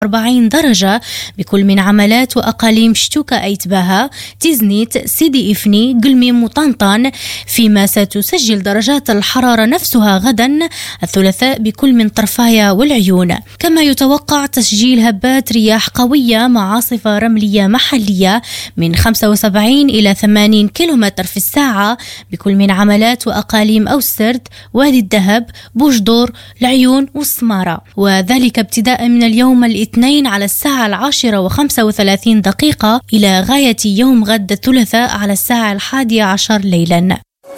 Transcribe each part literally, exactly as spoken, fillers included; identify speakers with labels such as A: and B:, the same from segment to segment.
A: أربعين درجة بكل من عملات وأقاليم شتوكا أيتباها، تيزنيت، سيدي إفني، قلمي، مطنطن، فيما ستسجل درجات الحرارة نفسها غدا الثلاثاء بكل من طرفايا والعيون. كما يتوقع تسجيل هبات رياح قوية مع عاصفة رملية محلية من خمسة وسبعين إلى ثمانين كيلومتر في الساعة بكل من عملات وأقاليم أوسرد، وادي الذهب، بوجدور، العيون والسمارة، وذلك ابتداء من اليوم الاثنين على الساعة العاشرة وخمسة وثلاثين دقيقة إلى غاية يوم غد الثلاثاء على الساعة الحادية عشر ليلا.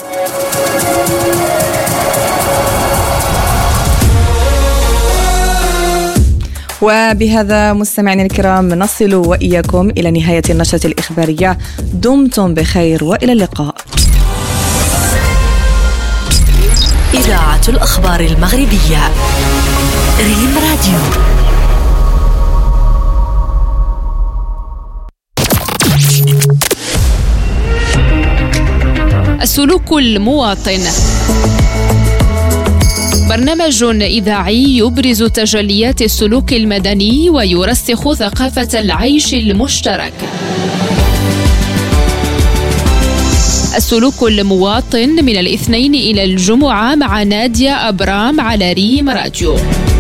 B: وبهذا مستمعينا الكرام نصل وإياكم إلى نهاية النشرة الإخبارية. دمتم بخير وإلى اللقاء.
C: إذاعة الأخبار المغربية ريم راديو.
D: السلوك المواطن، برنامج إذاعي يبرز تجليات السلوك المدني ويرسخ ثقافة العيش المشترك. السلوك المواطن من الاثنين إلى الجمعة مع نادية أبرام على ريم راديو.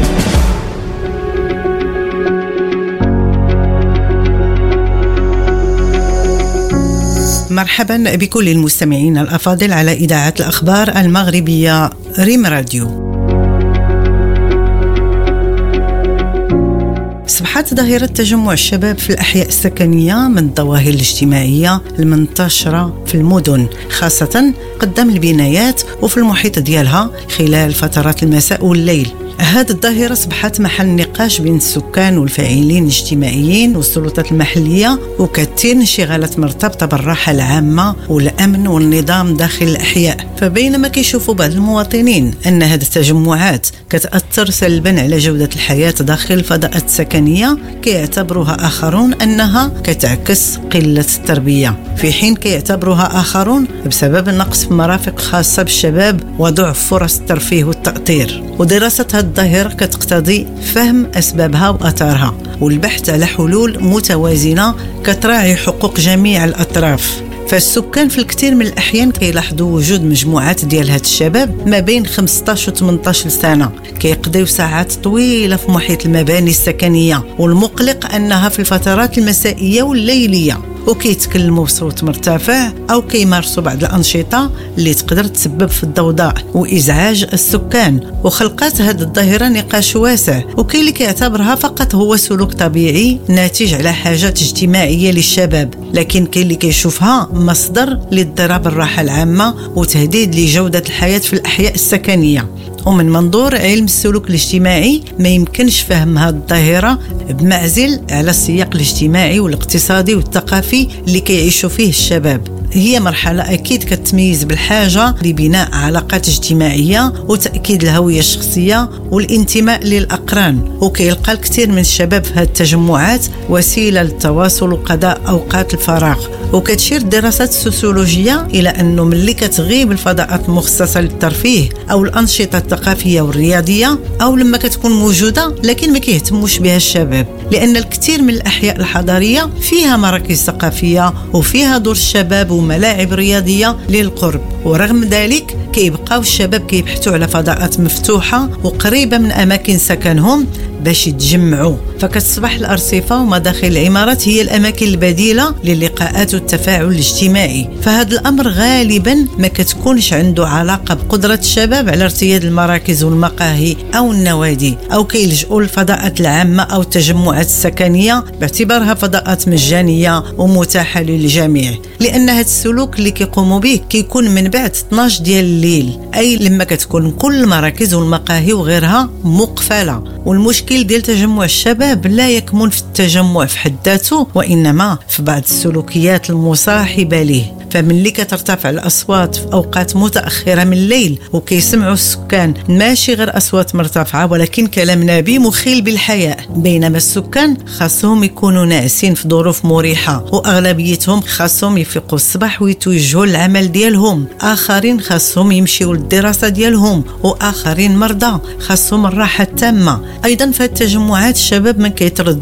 E: مرحبا بكل المستمعين الأفاضل على إذاعة الأخبار المغربية ريم راديو. أصبحت ظاهرة تجمع الشباب في الأحياء السكنية من الظواهر الاجتماعية المنتشرة في المدن، خاصة قدام البنايات وفي المحيط ديالها خلال فترات المساء والليل. هذه الظاهرة أصبحت محل نقاش بين السكان والفاعلين الاجتماعيين والسلطات المحلية، وكثير انشغالات مرتبطة بالراحة العامة والأمن والنظام داخل الأحياء. فبينما كيشوفوا بعض المواطنين أن هذه التجمعات كتأثر سلبا على جودة الحياة داخل الفضاءات السكنية، كيعتبروها آخرون أنها كتعكس قلة التربية، في حين كيعتبروها آخرون بسبب نقص في مرافق خاصة بالشباب وضعف فرص الترفيه والتأطير. ودراسة هذه الظاهرة كتقتضي فهم أسبابها وأثارها والبحث على حلول متوازنة كتراعي حقوق جميع الأطراف. فالسكان في الكثير من الأحيان كيلاحظوا وجود مجموعات ديال هاد الشباب ما بين خمسطاش و ثمنطاش سنة كيقضيو ساعات طويلة في محيط المباني السكنية، والمقلق أنها في الفترات المسائية والليلية وكيتكلموا بصوت مرتفع أو كيمارسوا بعض الأنشطة اللي تقدر تسبب في الضوضاء وإزعاج السكان. وخلقات هذه الظاهرة نقاش واسع، وكاين اللي كيعتبرها فقط هو سلوك طبيعي ناتج على حاجات اجتماعية للشباب، لكن كاين اللي كيشوفها مصدر لاضطراب الراحة العامة وتهديد لجودة الحياة في الأحياء السكنية. ومن منظور علم السلوك الاجتماعي ما يمكنش فهم هذه الظاهرة بمعزل على السياق الاجتماعي والاقتصادي والثقافي اللي كيعيشوا فيه الشباب. هي مرحلة أكيد كتميز بالحاجة لبناء علاقات اجتماعية وتأكيد الهوية الشخصية والانتماء للأقران، وكيلقى الكثير من الشباب في هذه التجمعات وسيلة للتواصل وقضاء أوقات الفراغ. وكتشير الدراسات السوسيولوجية إلى أنه ملي كتغيب الفضاءات المخصصة للترفيه أو الأنشطة الثقافية والرياضية، أو لما كتكون موجودة لكن ما كيهتموش بها الشباب، لأن الكثير من الأحياء الحضارية فيها مراكز ثقافية وفيها دور الشباب وملاعب رياضية للقرب، ورغم ذلك كيبقاو الشباب كيبحثوا على فضاءات مفتوحة وقريبة من أماكن سكنهم باش يتجمعوا. فكتصبح الأرصفة ومداخل العمارات هي الأماكن البديلة للقاءات والتفاعل الاجتماعي. فهذا الأمر غالبا ما كتكونش عنده علاقة بقدرة الشباب على ارتياد المراكز والمقاهي أو النوادي، أو كيلجؤوا الفضاءات العامة أو التجمعات السكنية باعتبارها فضاءات مجانية ومتاحة للجميع. لأن هذا السلوك اللي كيقوموا به كيكون من بعد اثناش ديال الليل، أي لما كتكون كل المراكز والمقاهي وغيرها مقفلة. والمشكل ديال تجمع الشباب لا يكمن في التجمع في حد ذاته، وإنما في بعض السلوكيات المصاحبة له. فملي كترتفع الأصوات في أوقات متأخرة من الليل وكيسمعوا السكان ماشي غير أصوات مرتفعة ولكن كلام نبي مخيل بالحياء، بينما السكان خاصهم يكونوا ناعسين في ظروف مريحة، وأغلبيتهم خاصهم يفيقوا الصباح ويتوجهوا للعمل ديالهم، آخرين خاصهم يمشيوا للدراسة ديالهم، وآخرين مرضى خاصهم الراحة التامة. أيضا في التجمعات الشباب ما كيتردوا